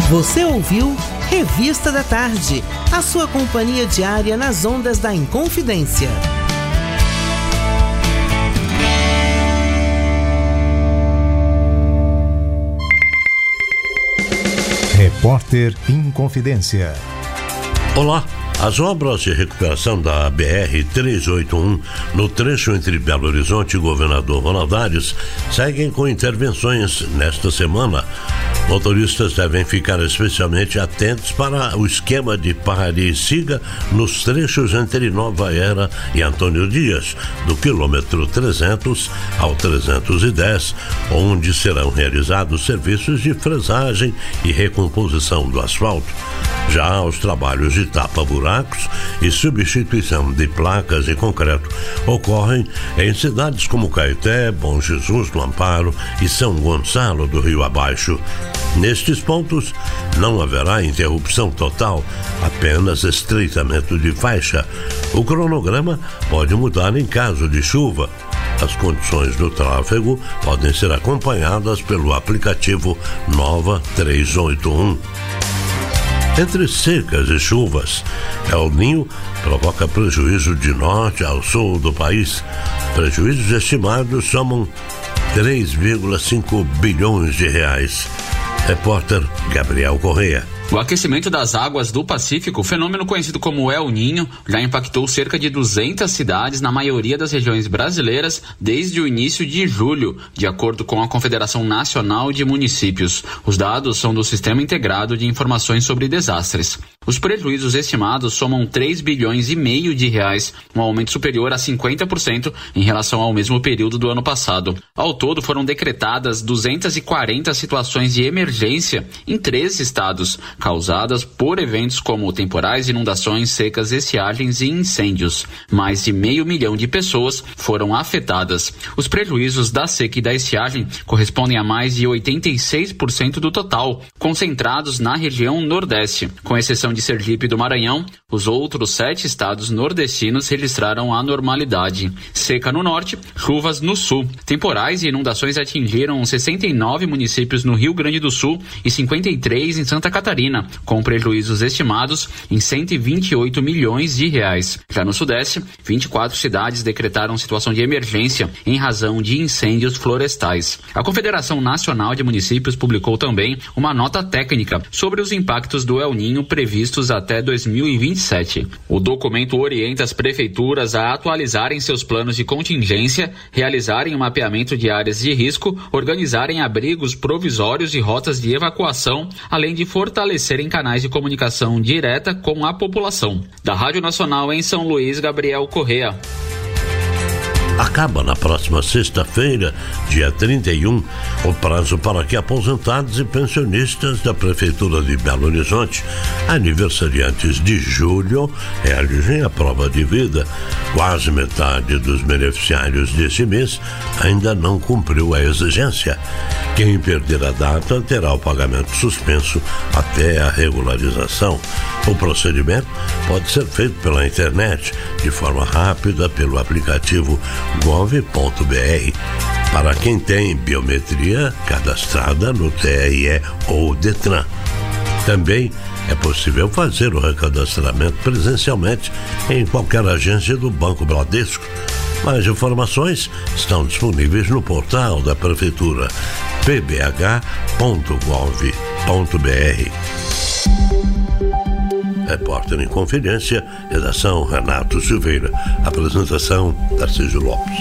Você ouviu Revista da Tarde, a sua companhia diária nas ondas da Inconfidência. Repórter Inconfidência. Olá. As obras de recuperação da BR-381 no trecho entre Belo Horizonte e Governador Valadares seguem com intervenções nesta semana. Motoristas devem ficar especialmente atentos para o esquema de pare e siga nos trechos entre Nova Era e Antônio Dias, do quilômetro 300 ao 310, onde serão realizados serviços de fresagem e recomposição do asfalto. Já os trabalhos de tapa-buracos e substituição de placas de concreto ocorrem em cidades como Caeté, Bom Jesus do Amparo e São Gonçalo do Rio Abaixo. Nestes pontos não haverá interrupção total, apenas estreitamento de faixa. O cronograma pode mudar em caso de chuva. As condições do tráfego podem ser acompanhadas pelo aplicativo Nova 381. Entre secas e chuvas, El Ninho provoca prejuízo de norte ao sul do país. Prejuízos estimados somam 3,5 bilhões de reais. Repórter Gabriel Correia. O aquecimento das águas do Pacífico, fenômeno conhecido como El Ninho, já impactou cerca de 200 cidades na maioria das regiões brasileiras desde o início de julho, de acordo com a Confederação Nacional de Municípios. Os dados são do Sistema Integrado de Informações sobre Desastres. Os prejuízos estimados somam 3 bilhões e meio de reais, um aumento superior a 50% em relação ao mesmo período do ano passado. Ao todo, foram decretadas 240 situações de emergência em 13 estados, causadas por eventos como temporais, inundações, secas, estiagens e incêndios. Mais de 500 mil de pessoas foram afetadas. Os prejuízos da seca e da estiagem correspondem a mais de 86% do total, concentrados na região Nordeste. Com exceção de Sergipe e do Maranhão, os outros 7 estados nordestinos registraram a normalidade. Seca no norte, chuvas no sul. Temporais e inundações atingiram 69 municípios no Rio Grande do Sul e 53 em Santa Catarina, com prejuízos estimados em 128 milhões de reais. Já no Sudeste, 24 cidades decretaram situação de emergência em razão de incêndios florestais. A Confederação Nacional de Municípios publicou também uma nota técnica sobre os impactos do El Ninho previstos até 2027. O documento orienta as prefeituras a atualizarem seus planos de contingência, realizarem um mapeamento de áreas de risco, organizarem abrigos provisórios e rotas de evacuação, além de fortalecerem canais de comunicação direta com a população. Da Rádio Nacional em São Luís, Gabriel Correia. Acaba na próxima sexta-feira, dia 31, o prazo para que aposentados e pensionistas da Prefeitura de Belo Horizonte, aniversariantes de julho, realizem a prova de vida. Quase metade dos beneficiários desse mês ainda não cumpriu a exigência. Quem perder a data terá o pagamento suspenso até a regularização. O procedimento pode ser feito pela internet, de forma rápida, pelo aplicativo gov.br. Para quem tem biometria cadastrada no TRE ou Detran. Também é possível fazer o recadastramento presencialmente em qualquer agência do Banco Bradesco. Mais informações estão disponíveis no portal da Prefeitura, pbh.gov.br. Repórter em Confidência, redação Renato Silveira, apresentação Tarcísio Lopes.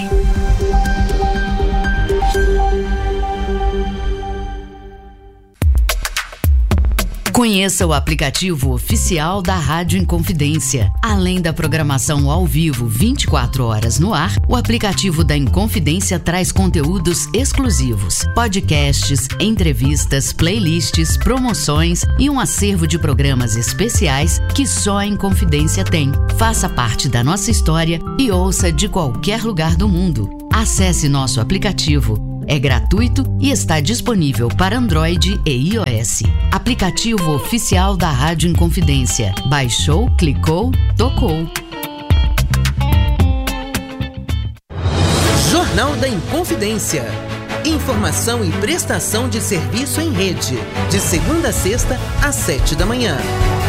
Conheça o aplicativo oficial da Rádio Inconfidência. Além da programação ao vivo 24 horas no ar, o aplicativo da Inconfidência traz conteúdos exclusivos, podcasts, entrevistas, playlists, promoções e um acervo de programas especiais que só a Inconfidência tem. Faça parte da nossa história e ouça de qualquer lugar do mundo. Acesse nosso aplicativo. É gratuito e está disponível para Android e iOS. Aplicativo oficial da Rádio Inconfidência. Baixou, clicou, tocou. Jornal da Inconfidência. Informação e prestação de serviço em rede. De segunda a sexta, às 7 da manhã.